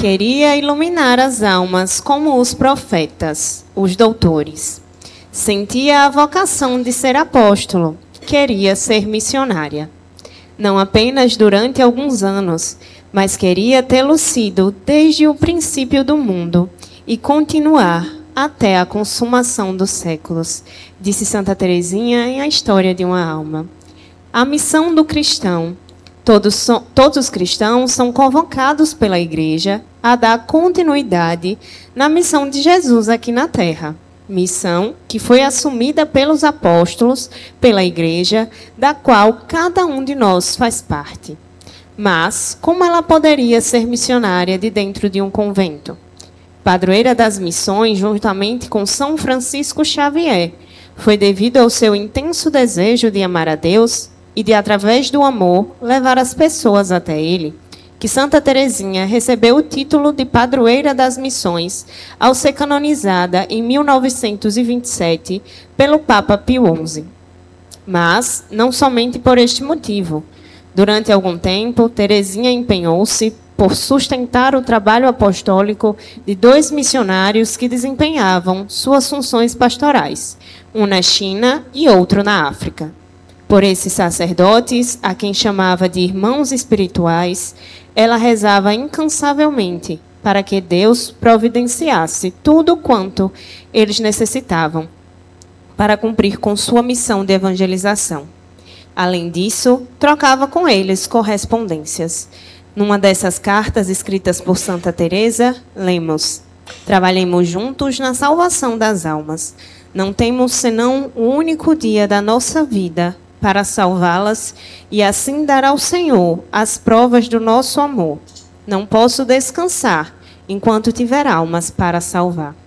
Queria iluminar as almas como os profetas, os doutores. Sentia a vocação de ser apóstolo, queria ser missionária. Não apenas durante alguns anos, mas queria tê-lo sido desde o princípio do mundo e continuar até a consumação dos séculos, disse Santa Teresinha em A História de uma Alma. A missão do cristão. Todos os cristãos são convocados pela Igreja a dar continuidade na missão de Jesus aqui na Terra. Missão que foi assumida pelos apóstolos, pela Igreja, da qual cada um de nós faz parte. Mas, como ela poderia ser missionária de dentro de um convento? Padroeira das missões, juntamente com São Francisco Xavier, foi devido ao seu intenso desejo de amar a Deus e de, através do amor, levar as pessoas até Ele, que Santa Teresinha recebeu o título de Padroeira das Missões ao ser canonizada em 1927 pelo Papa Pio XI. Mas, não somente por este motivo. Durante algum tempo, Teresinha empenhou-se por sustentar o trabalho apostólico de 2 missionários que desempenhavam suas funções pastorais, um na China e outro na África. Por esses sacerdotes, a quem chamava de irmãos espirituais, ela rezava incansavelmente para que Deus providenciasse tudo quanto eles necessitavam para cumprir com sua missão de evangelização. Além disso, trocava com eles correspondências. Numa dessas cartas escritas por Santa Teresa, lemos: trabalhemos juntos na salvação das almas. Não temos senão o único dia da nossa vida para salvá-las e assim dar ao Senhor as provas do nosso amor. Não posso descansar enquanto tiver almas para salvar.